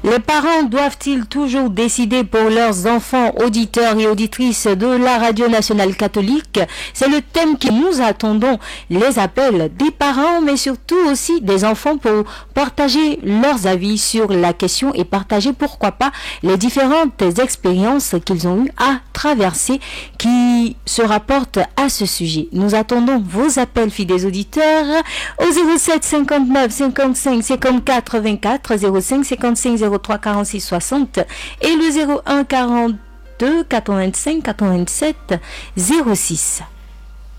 Les parents doivent-ils toujours décider pour leurs enfants, auditeurs et auditrices de la Radio Nationale Catholique? C'est le thème que nous attendons. Les appels des parents, mais surtout aussi des enfants pour partager leurs avis sur la question et partager, pourquoi pas, les différentes expériences qu'ils ont eues à traverser qui se rapportent à ce sujet. Nous attendons vos appels, fidèles auditeurs, au 07 59 55 54 24, 05 55 03 46 60 et le 01 42 85 87 06.